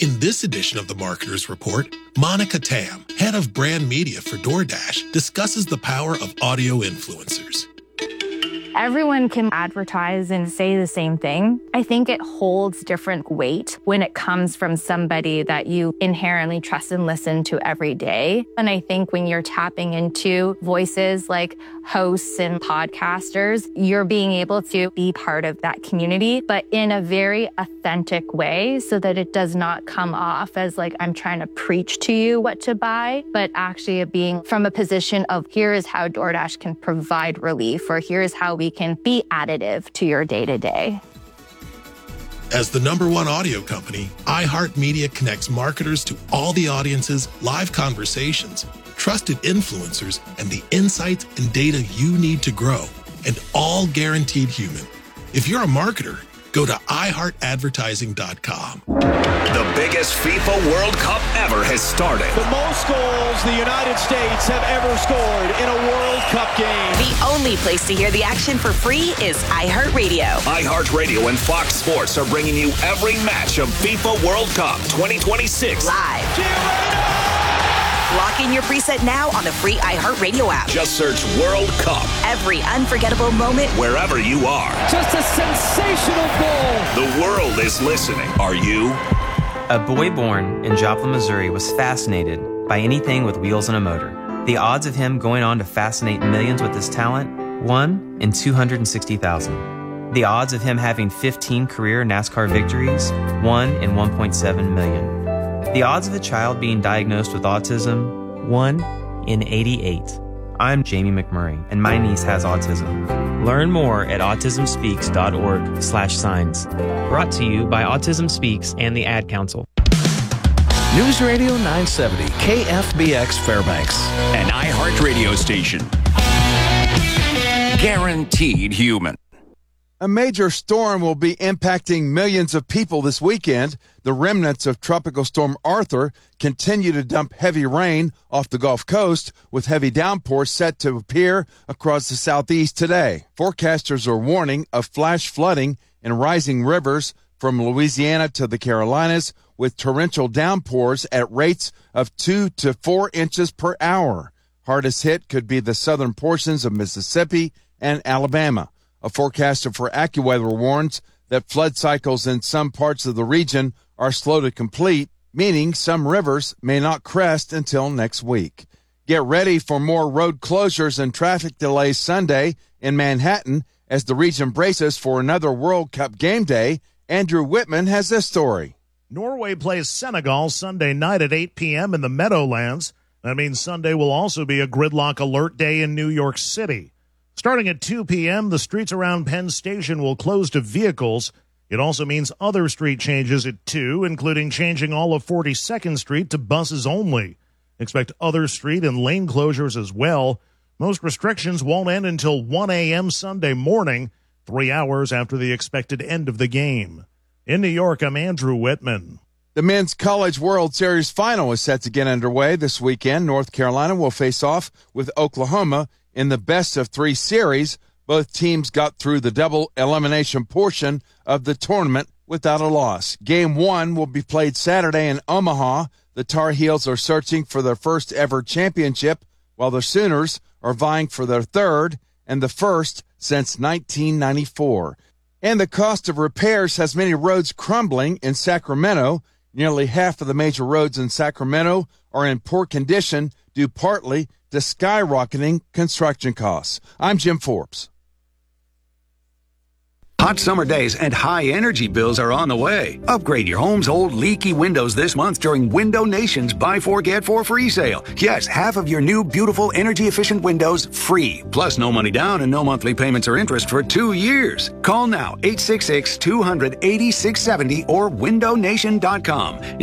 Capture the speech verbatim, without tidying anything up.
In this edition of the Marketer's Report, Monica Tam, head of brand media for DoorDash, discusses the power of audio influencers. Everyone can advertise and say the same thing. I think it holds different weight when it comes from somebody that you inherently trust and listen to every day. And I think when you're tapping into voices like hosts and podcasters, you're being able to be part of that community, but in a very authentic way so that it does not come off as like I'm trying to preach to you what to buy, but actually being from a position of here is how DoorDash can provide relief, or here is how we can be additive to your day-to-day. As the number one audio company, iHeartMedia connects marketers to all the audiences, live conversations, trusted influencers, and the insights and data you need to grow, and all guaranteed human. If you're a marketer, go to i heart advertising dot com. The biggest FIFA World Cup ever has started. The most goals the United States have ever scored in a World Cup game. The only place to hear the action for free is iHeartRadio. iHeartRadio and Fox Sports are bringing you every match of FIFA World Cup twenty twenty-six. Live. Lock in your preset now on the free iHeartRadio app. Just search World Cup. Every unforgettable moment, wherever you are. Just a sensational goal. The world is listening. Are you? A boy born in Joplin, Missouri was fascinated by anything with wheels and a motor. The odds of him going on to fascinate millions with his talent, one in two hundred sixty thousand. The odds of him having fifteen career NASCAR victories, one in one point seven million. The odds of a child being diagnosed with autism, one in eighty-eight. I'm Jamie McMurray, and my niece has autism. Learn more at autism speaks dot org slash signs. Brought to you by Autism Speaks and the Ad Council. News Radio nine seventy, K F B X Fairbanks. An iHeart radio station. Guaranteed human. A major storm will be impacting millions of people this weekend. The remnants of Tropical Storm Arthur continue to dump heavy rain off the Gulf Coast, with heavy downpours set to appear across the southeast today. Forecasters are warning of flash flooding and rising rivers from Louisiana to the Carolinas, with torrential downpours at rates of two to four inches per hour. Hardest hit could be the southern portions of Mississippi and Alabama. A forecaster for AccuWeather warns that flood cycles in some parts of the region are slow to complete, meaning some rivers may not crest until next week. Get ready for more road closures and traffic delays Sunday in Manhattan as the region braces for another World Cup game day. Andrew Whitman has this story. Norway plays Senegal Sunday night at eight p.m. in the Meadowlands. That means Sunday will also be a gridlock alert day in New York City. Starting at two p.m., the streets around Penn Station will close to vehicles. It also means other street changes at two, including changing all of forty-second Street to buses only. Expect other street and lane closures as well. Most restrictions won't end until one a.m. Sunday morning, three hours after the expected end of the game. In New York, I'm Andrew Whitman. The Men's College World Series final is set to get underway this weekend. North Carolina will face off with Oklahoma in the best of three series. Both teams got through the double elimination portion of the tournament without a loss. Game one will be played Saturday in Omaha. The Tar Heels are searching for their first ever championship, while the Sooners are vying for their third and the first since nineteen ninety-four. And the cost of repairs has many roads crumbling in Sacramento. Nearly half of the major roads in Sacramento are in poor condition due partly to skyrocketing construction costs. I'm Jim Forbes. Hot summer days and high energy bills are on the way. Upgrade your home's old leaky windows this month during Window Nation's Buy Four Get Four free sale. Yes, half of your new beautiful energy efficient windows free. Plus no money down and no monthly payments or interest for two years. Call now eight six six, two hundred, eighty-six seventy or window nation dot com.